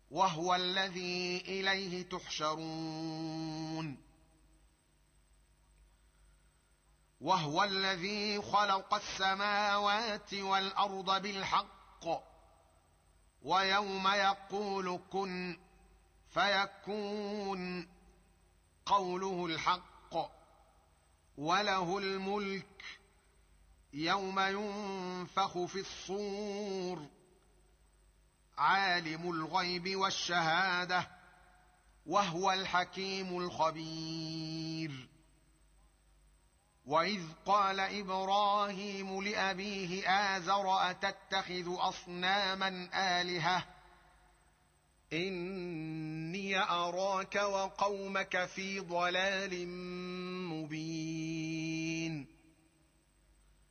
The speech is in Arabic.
وهو الذي إليه تحشرون. وهو الذي خلق السماوات والأرض بالحق، ويوم يقول كن فيكون قوله الحق، وله الملك يوم ينفخ في الصور، عالم الغيب والشهادة، وهو الحكيم الخبير. وإذ قال إبراهيم لأبيه آزر أتتخذ أصناما آلهة إني أراك وقومك في ضلال